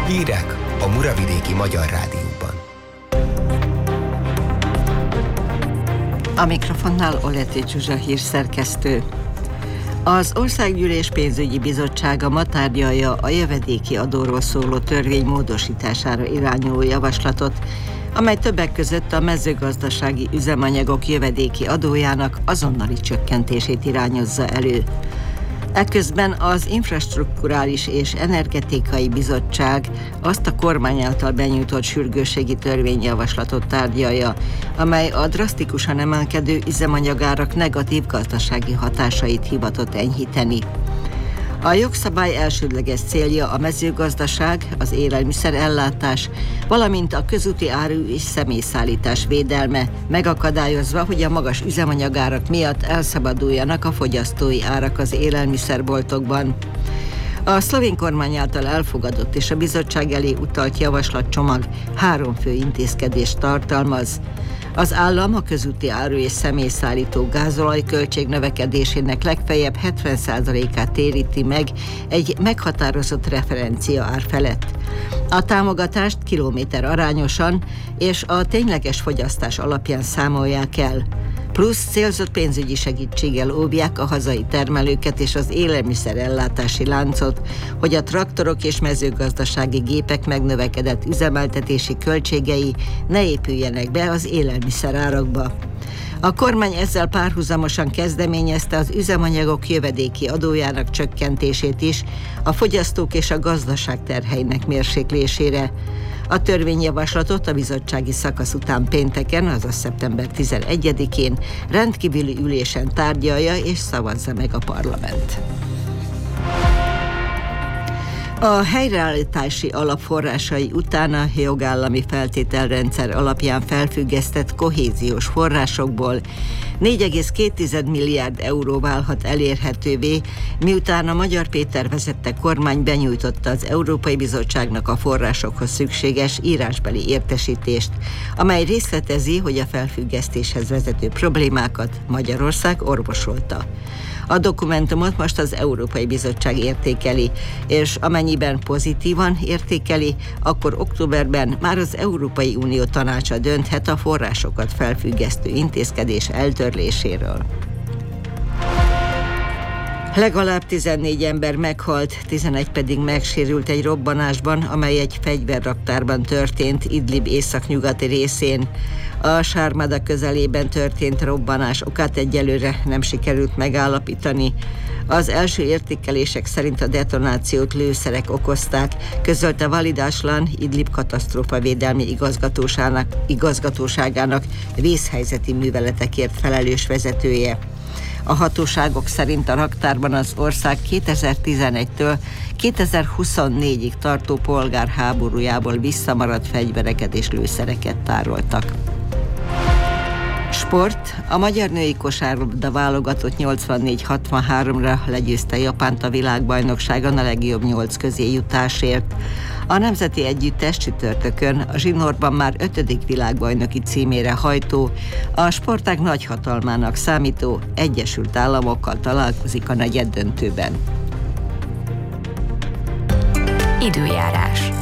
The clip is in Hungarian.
Hírek a Muravidéki Magyar Rádióban. A mikrofonnál Oleti Zsuzsa hírszerkesztő. Az Országgyűlés Pénzügyi Bizottsága ma tárgyalja a jövedéki adóról szóló törvény módosítására irányuló javaslatot, amely többek között a mezőgazdasági üzemanyagok jövedéki adójának azonnali csökkentését irányozza elő. Eközben az Infrastrukturális és Energetikai Bizottság azt a kormány által benyújtott sürgősségi törvényjavaslatot tárgyalja, amely a drasztikusan emelkedő üzemanyagárak negatív gazdasági hatásait hivatott enyhíteni. A jogszabály elsődleges célja a mezőgazdaság, az élelmiszerellátás, valamint a közúti áru és személyszállítás védelme, megakadályozva, hogy a magas üzemanyagárak miatt elszabaduljanak a fogyasztói árak az élelmiszerboltokban. A szlovén kormány által elfogadott és a bizottság elé utalt javaslatcsomag 3 fő intézkedést tartalmaz. Az állam a közúti áru és személyszállító gázolaj költség növekedésének legfeljebb 70%-át téríti meg egy meghatározott referencia ár felett. A támogatást kilométer arányosan és a tényleges fogyasztás alapján számolják el. Plusz célzott pénzügyi segítséggel óvják a hazai termelőket és az élelmiszerellátási láncot, hogy a traktorok és mezőgazdasági gépek megnövekedett üzemeltetési költségei ne épüljenek be az élelmiszerárakba. A kormány ezzel párhuzamosan kezdeményezte az üzemanyagok jövedéki adójának csökkentését is a fogyasztók és a gazdaság terheinek mérséklésére. A törvényjavaslatot a bizottsági szakasz után pénteken, azaz szeptember 11-én rendkívüli ülésen tárgyalja és szavazza meg a parlament. A helyreállítási alap forrásai után a jogállami feltételrendszer alapján felfüggesztett kohéziós forrásokból 4,2 milliárd euró válhat elérhetővé, miután a Magyar Péter vezette kormány benyújtotta az Európai Bizottságnak a forrásokhoz szükséges írásbeli értesítést, amely részletezi, hogy a felfüggesztéshez vezető problémákat Magyarország orvosolta. A dokumentumot most az Európai Bizottság értékeli, és amennyiben pozitívan értékeli, akkor októberben már az Európai Unió tanácsa dönthet a forrásokat felfüggesztő intézkedés eltörléséről. Legalább 14 ember meghalt, 11 pedig megsérült egy robbanásban, amely egy fegyverraktárban történt Idlib északnyugati részén. A Sármada közelében történt robbanás okát egyelőre nem sikerült megállapítani. Az első értékelések szerint a detonációt lőszerek okozták, közölte Walid Aslan, Idlib katasztrófavédelmi igazgatóságának vészhelyzeti műveletekért felelős vezetője. A hatóságok szerint a raktárban az ország 2011-től 2024-ig tartó polgárháborújából visszamaradt fegyvereket és lőszereket tároltak. Sport. A magyar női kosárlabda válogatott 84-63-ra legyőzte Japánt a világbajnokságon a legjobb 8 közé jutásért. A nemzeti együttes csütörtökön a zsinórban már 5. világbajnoki címére hajtó, a sportág nagyhatalmának számító Egyesült Államokkal találkozik a negyeddöntőben. Időjárás.